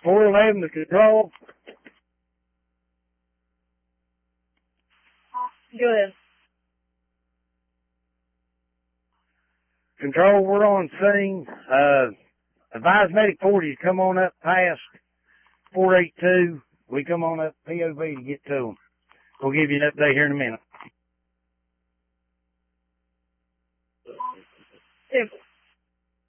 411 to control. Go ahead. Control, we're on scene. Advise Medic 40 to come on up past 482. We come on up POV to get to them. We'll give you an update here in a minute. Yeah.